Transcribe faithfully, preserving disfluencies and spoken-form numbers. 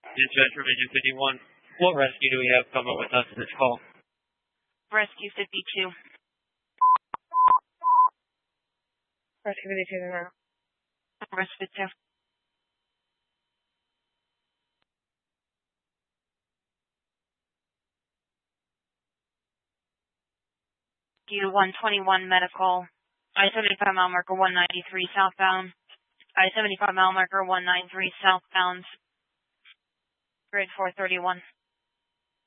Dispatch from Engine fifty-one. What rescue do we have coming with us in this call? Rescue fifty-two. Rescue fifty-two now. Rescue fifty-two. Rescue one twenty-one medical. I seventy-five mile marker one ninety-three southbound. I seventy-five mile marker one ninety-three southbound. Grid four thirty-one.